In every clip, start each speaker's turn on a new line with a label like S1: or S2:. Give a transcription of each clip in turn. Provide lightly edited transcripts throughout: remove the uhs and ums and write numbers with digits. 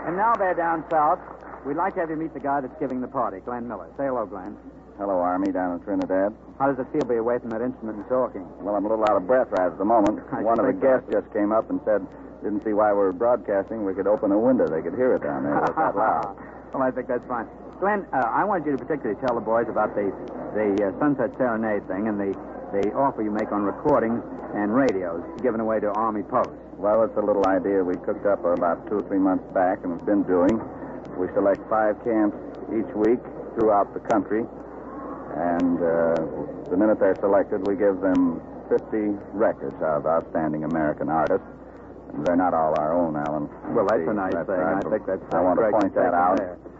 S1: And now they're down south. We'd like to have you meet the guy that's giving the party, Glenn Miller. Say hello, Glenn.
S2: Hello, Army, down in Trinidad.
S1: How does it feel to be away from that instrument and talking?
S2: Well, I'm a little out of breath right at the moment. One of the guests just came up and said, didn't see why we were broadcasting. We could open a window. They could hear it down there. It was that loud.
S1: Well, I think that's fine. Glenn, I wanted you to particularly tell the boys about the Sunset Serenade thing and the offer you make on recordings and radios given away to Army posts.
S2: Well, it's a little idea we cooked up about 2 or 3 months back and have been doing. We select 5 camps each week throughout the country. And the minute they're selected, we give them 50 records of outstanding American artists. They're not all our own, Alan.
S1: Well, that's a nice thing.
S2: Right.
S1: I think that's
S2: I want to point that out.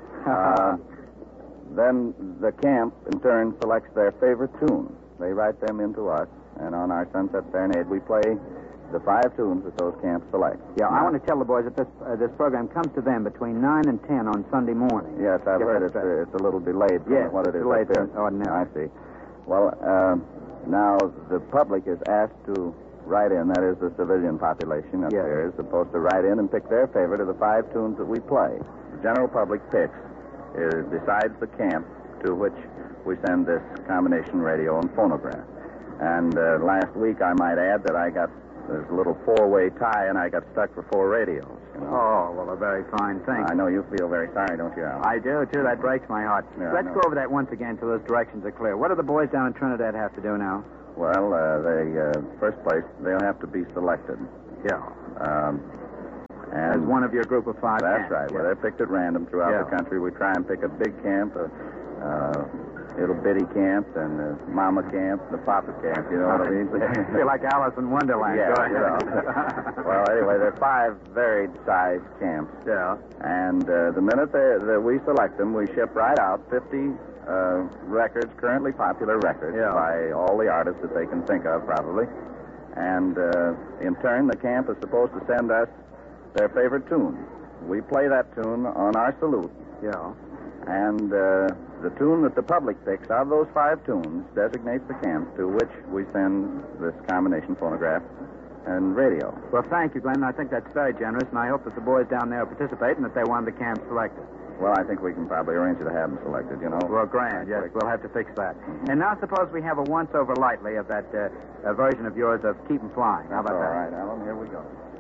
S2: Then the camp, in turn, selects their favorite tunes. They write them into us, and on our Sunset Serenade, we play the 5 tunes that those camps select.
S1: Yeah, I want to tell the boys that this program comes to them between 9 and 10 on Sunday morning.
S2: Yes, I've heard it's a little delayed from what it is
S1: delayed
S2: up there.
S1: from ordinary.
S2: I see. Well, now the public is asked to write in, that is the civilian population up there is supposed to write in and pick their favorite of the 5 tunes that we play. The general public picks, besides the camp to which we send this combination radio and phonograph. And last week, I might add that I got this little 4-way tie, and I got stuck for 4 radios. You know?
S1: Oh, well, a very fine thing.
S2: I know you feel very sorry, don't you, Alan?
S1: I do, too. That breaks my heart.
S2: Yeah,
S1: Let's go over that once again till those directions are clear. What do the boys down in Trinidad have to do now?
S2: Well, first place, they'll have to be selected.
S1: Yeah.
S2: And
S1: as one of your group of 5
S2: That's
S1: camps.
S2: right. Well, they're picked at random throughout the country. We try and pick a big camp, little bitty camp, and the mama camp, the papa camp, you know what I mean?
S1: Feel like Alice in Wonderland.
S2: Yeah, you know. Well, anyway, there are 5 varied size camps.
S1: Yeah.
S2: And the minute that we select them, we ship right out 50 records, currently popular records, by all the artists that they can think of, probably. And in turn, the camp is supposed to send us their favorite tune. We play that tune on our salute.
S1: Yeah.
S2: And the tune that the public picks out of those 5 tunes designates the camp to which we send this combination phonograph and radio.
S1: Well, thank you, Glenn. I think that's very generous, and I hope that the boys down there participate and that they're one of the camps selected.
S2: Well, I think we can probably arrange to have them selected, you know.
S1: Well, grand, yes. We'll have to fix that. Mm-hmm. And now suppose we have a once-over lightly of that version of yours of Keep 'em Flying. How about that?
S2: All right, Alan. Here we go.